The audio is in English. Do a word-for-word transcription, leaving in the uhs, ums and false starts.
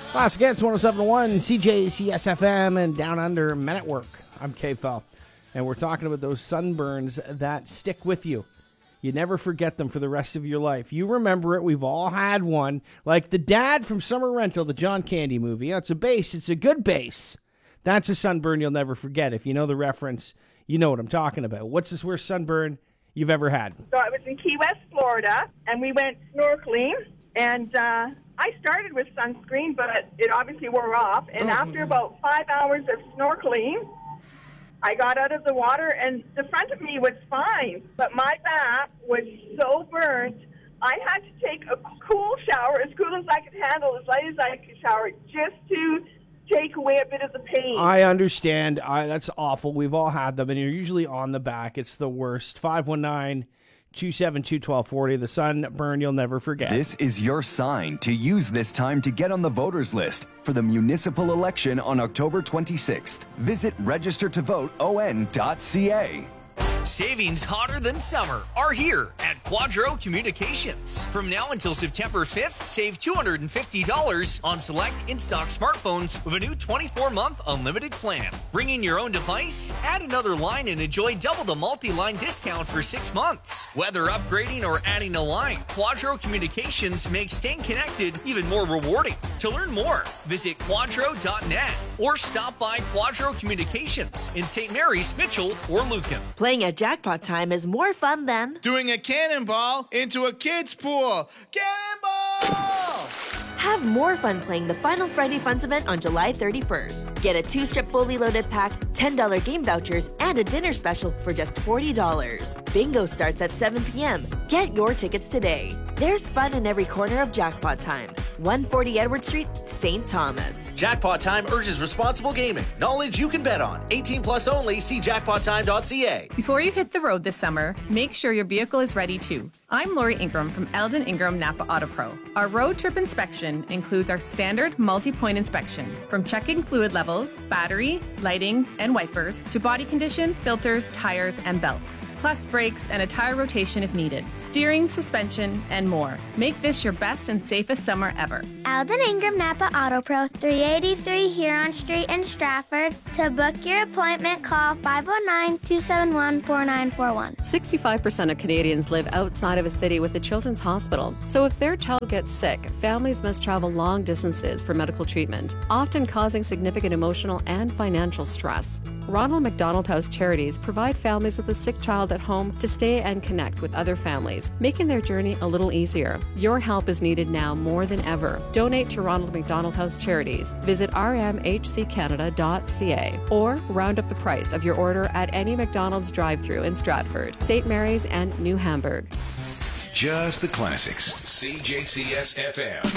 Classic Hits one oh seven point one, C J C S F M, and Down Under Men at Work. I'm K-Fel, and we're talking about those sunburns that stick with you. You never forget them for the rest of your life. You remember it. We've all had one. Like the dad from Summer Rental, the John Candy movie. It's a base. It's a good base. That's a sunburn you'll never forget. If you know the reference, you know what I'm talking about. What's this worst sunburn you've ever had? So I was in Key West, Florida, and we went snorkeling, and uh, I started with sunscreen, but it obviously wore off. And after about five hours of snorkeling, I got out of the water, and the front of me was fine, but my back was so burnt, I had to take a cool shower, as cool as I could handle, as light as I could shower, just to take away a bit of the pain. I understand. I, that's awful. We've all had them, and you're usually on the back. It's the worst. five one nine, two seven two, one two four zero. The sunburn you'll never forget. This is your sign to use this time to get on the voters list for the municipal election on October twenty-sixth. Visit register to vote O N dot C A. Savings hotter than summer are here at Quadro Communications. From now until September fifth, save two hundred fifty dollars on select in-stock smartphones with a new twenty-four month unlimited plan. Bring in your own device, add another line, and enjoy double the multi-line discount for six months. Whether upgrading or adding a line, Quadro Communications makes staying connected even more rewarding. To learn more, visit quadro dot net or stop by Quadro Communications in Saint Mary's, Mitchell, or Lucan. Playing at Jackpot Time is more fun than doing a cannonball into a kid's pool. Cannonball! Have more fun playing the Final Friday Funds event on July thirty-first. Get a two-strip fully loaded pack, ten dollars game vouchers, and a dinner special for just forty dollars. Bingo starts at seven p.m. Get your tickets today. There's fun in every corner of Jackpot Time. one forty Edward Street, Saint Thomas. Jackpot Time urges responsible gaming. Knowledge you can bet on. eighteen plus only. See jackpot time dot c a. Before you hit the road this summer, make sure your vehicle is ready too. I'm Lori Ingram from Eldon Ingram Napa Auto Pro. Our road trip inspection includes our standard multi-point inspection, from checking fluid levels, battery, lighting, and wipers, to body condition, filters, tires, and belts, plus brakes and a tire rotation if needed, steering, suspension, and more. Make this your best and safest summer ever. Eldon Ingram Napa Auto Pro, three eighty-three Huron Street in Stratford. To book your appointment, call five oh nine, two seven one, four nine four one. sixty-five percent of Canadians live outside of a city with a children's hospital. So if their child gets sick, families must travel long distances for medical treatment, often causing significant emotional and financial stress. Ronald McDonald House Charities provide families with a sick child at home to stay and connect with other families, making their journey a little easier. Your help is needed now more than ever. Donate to Ronald McDonald House Charities. Visit r m h c canada dot c a or round up the price of your order at any McDonald's drive-thru in Stratford, Saint Mary's, and New Hamburg. Just the classics. C J C S F M.